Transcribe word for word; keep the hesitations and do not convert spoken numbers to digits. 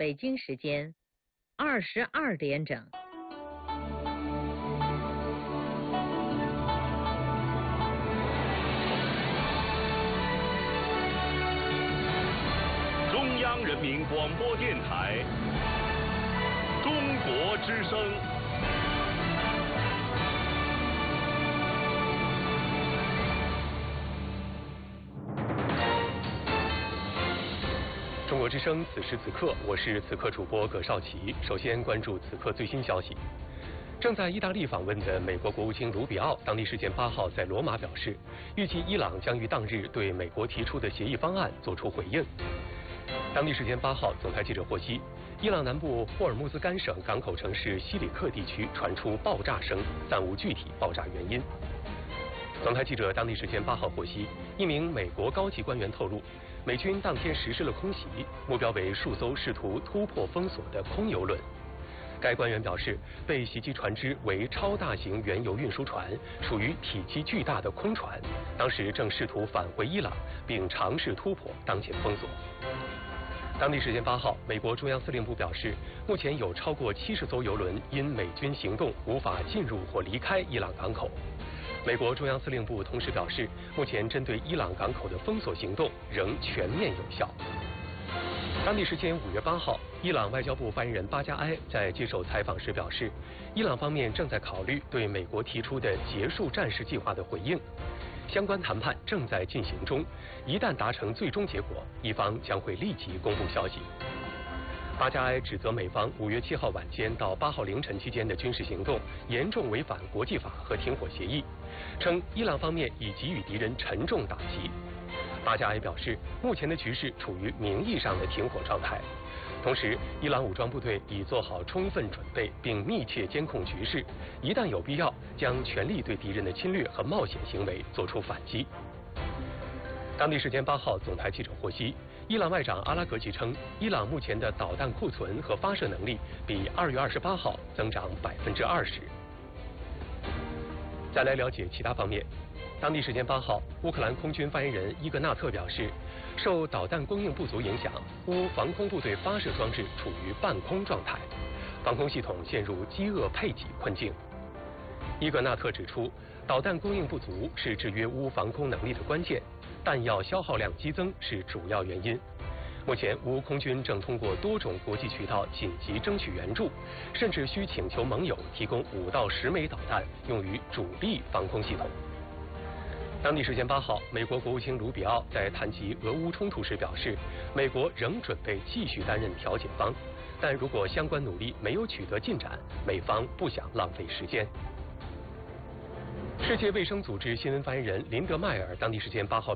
北京时间二十二点整。 中央人民广播电台中国之声。 中国之声，此时此刻，我是此刻主播葛绍奇。首先关注此刻最新消息。正在意大利访问的美国国务卿卢比奥，当地时间八号在罗马表示，预计伊朗将于当日对美国提出的协议方案作出回应。当地时间八号，总台记者获悉，伊朗南部霍尔木兹干省港口城市西里克地区传出爆炸声，暂无具体爆炸原因。总台记者当地时间八号获悉，一名美国高级官员透露，美军当天实施了空袭，目标为数艘试图突破封锁的空油轮。该官员表示，被袭击船只为超大型原油运输船，属于体积巨大的空船，当时正试图返回伊朗，并尝试突破当前封锁。当地时间八号，美国中央司令部表示，目前有超过七十艘油轮因美军行动无法进入或离开伊朗港口。美国中央司令部同时表示，目前针对伊朗港口的封锁行动仍全面有效。当地时间五月八号，伊朗外交部发言人巴加埃在接受采访时表示，伊朗方面正在考虑对美国提出的结束战事计划的回应，相关谈判正在进行中，一旦达成最终结果，一方将会立即公布消息。巴加埃指责美方五月七号晚间到八号凌晨期间的军事行动严重违反国际法和停火协议，称伊朗方面已给予敌人沉重打击。巴加埃表示，目前的局势处于名义上的停火状态，同时伊朗武装部队已做好充分准备，并密切监控局势，一旦有必要，将全力对敌人的侵略和冒险行为作出反击。当地时间八号，总台记者获悉，伊朗外长阿拉格吉称，伊朗目前的导弹库存和发射能力比二月二十八号增长百分之二十。再来了解其他方面。当地时间八号，乌克兰空军发言人伊格纳特表示，受导弹供应不足影响，乌防空部队发射装置处于半空状态，防空系统陷入饥饿配给困境。伊格纳特指出，导弹供应不足是制约乌防空能力的关键，弹药消耗量激增是主要原因。目前，乌空军正通过多种国际渠道紧急争取援助，甚至需请求盟友提供五到十枚导弹用于主力防空系统。当地时间八号，美国国务卿卢比奥在谈及俄乌冲突时表示，美国仍准备继续担任调解方，但如果相关努力没有取得进展，美方不想浪费时间。世界卫生组织新闻发言人林德迈尔当地时间八号